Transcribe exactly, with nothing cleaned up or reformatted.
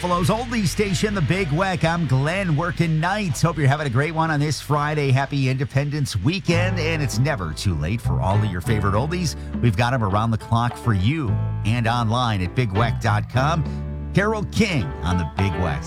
Buffalo's oldie station, The Big Weck. I'm Glenn, working nights. Hope you're having a great one on this Friday. Happy Independence Weekend, and it's never too late for all of your favorite oldies. We've got them around the clock for you and online at big weck dot com. Carole King on The Big Weck.